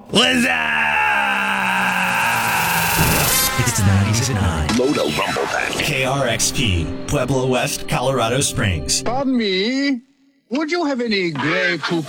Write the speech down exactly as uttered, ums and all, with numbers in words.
What's up? It's nineties at nine. Moto Rumble Pack. K R X P, Pueblo West, Colorado Springs. Pardon me. Would you have any Grey Poupon